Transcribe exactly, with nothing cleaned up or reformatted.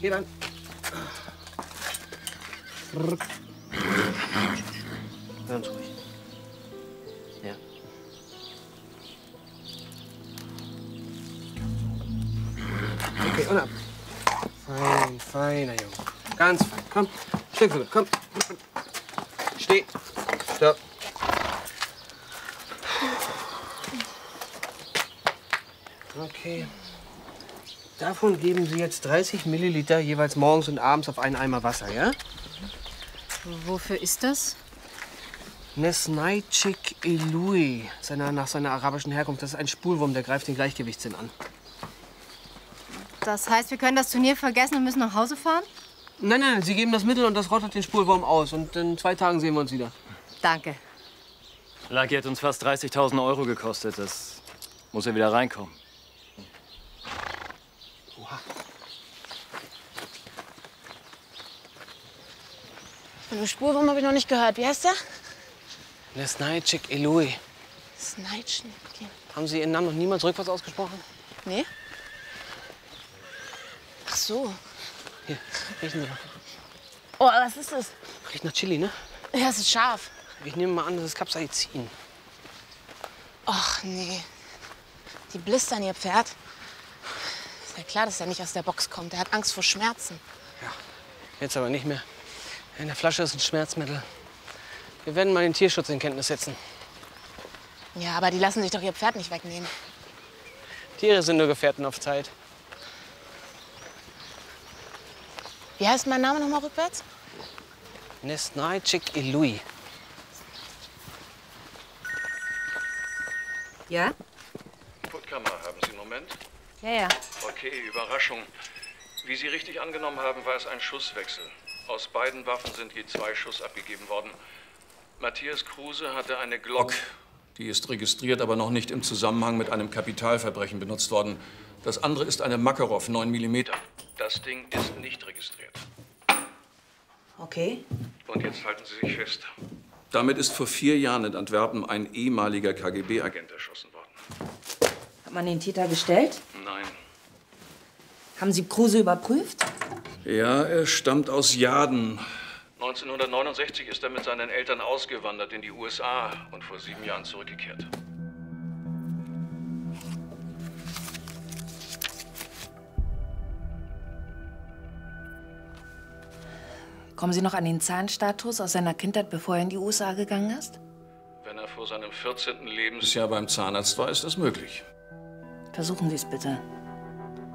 Geh dann. Ganz ruhig. Ja. Okay, und ab. Fein, feiner Junge. Ganz fein. Komm, Stück für Stück. Komm. Steh. Stopp. Okay. Davon geben Sie jetzt dreißig Milliliter jeweils morgens und abends auf einen Eimer Wasser, ja? Wofür ist das? Nesnaichik Elui, seiner, nach seiner arabischen Herkunft. Das ist ein Spulwurm, der greift den Gleichgewichtssinn an. Das heißt, wir können das Turnier vergessen und müssen nach Hause fahren? Nein, nein, Sie geben das Mittel und das rottet den Spulwurm aus. Und in zwei Tagen sehen wir uns wieder. Danke. Lucky hat uns fast dreißigtausend Euro gekostet. Das muss ja wieder reinkommen. Oha. Von dem Spurwurm habe ich noch nicht gehört. Wie heißt der? Nesnaichik Elui. Sneitschen. Okay. Haben Sie Ihren Namen noch niemals rückwärts ausgesprochen? Nee? Ach so. Hier, riechen Sie doch. Oh, was ist das? Riecht nach Chili, ne? Ja, es ist scharf. Ich nehme mal an, das ist Capsaicin. Och, nee. Die blistern ihr Pferd. Ist ja klar, dass er nicht aus der Box kommt. Er hat Angst vor Schmerzen. Ja, jetzt aber nicht mehr. In der Flasche ist ein Schmerzmittel. Wir werden mal den Tierschutz in Kenntnis setzen. Ja, aber die lassen sich doch ihr Pferd nicht wegnehmen. Tiere sind nur Gefährten auf Zeit. Wie heißt mein Name noch mal rückwärts? Nesnaichik Elui. Ja? Puttkammer, haben Sie einen Moment? Ja, ja. Okay, Überraschung. Wie Sie richtig angenommen haben, war es ein Schusswechsel. Aus beiden Waffen sind je zwei Schuss abgegeben worden. Matthias Kruse hatte eine Glock. Die ist registriert, aber noch nicht im Zusammenhang mit einem Kapitalverbrechen benutzt worden. Das andere ist eine Makarov, neun Millimeter. Das Ding ist nicht registriert. Okay. Und jetzt halten Sie sich fest. Damit ist vor vier Jahren in Antwerpen ein ehemaliger K G B-Agent erschossen worden. Hat man den Täter gestellt? Nein. Haben Sie Kruse überprüft? Ja, er stammt aus Jaden. neunzehnhundertneunundsechzig ist er mit seinen Eltern ausgewandert in die U S A und vor sieben Jahren zurückgekehrt. Kommen Sie noch an den Zahnstatus aus seiner Kindheit, bevor er in die U S A gegangen ist? Wenn er vor seinem vierzehnten Lebensjahr beim Zahnarzt war, ist das möglich. Versuchen Sie es bitte.